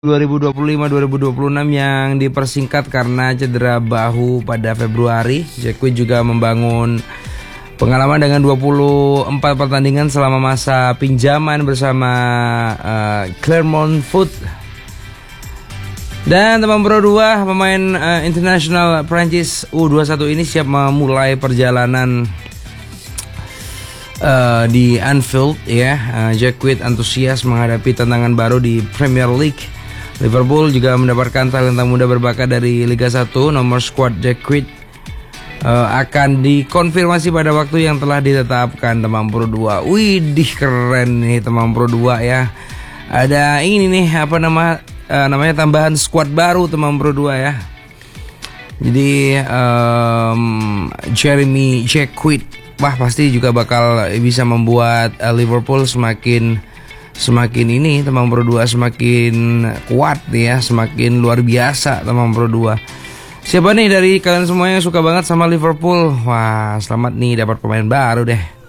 2025-2026 yang dipersingkat karena cedera bahu pada Februari. Jacquet juga membangun pengalaman dengan 24 pertandingan selama masa pinjaman bersama Clermont Foot. Dan teman Pro 2, pemain internasional Prancis U21 ini siap memulai perjalanan di Anfield ya. Jacquet antusias menghadapi tantangan baru di Premier League. Liverpool juga mendapatkan talenta muda berbakat dari Liga 1. Nomor squad Jacquet akan dikonfirmasi pada waktu yang telah ditetapkan, teman Pro 2. Widih, keren nih teman Pro 2 ya. Ada ini nih, namanya tambahan squad baru teman Pro 2 ya. Jadi Jeremy Jacquet, wah pasti juga bakal bisa membuat Liverpool semakin ini teman Pro 2, semakin kuat ya, semakin luar biasa teman Pro 2. Siapa nih dari kalian semua yang suka banget sama Liverpool? Wah, selamat nih dapat pemain baru deh.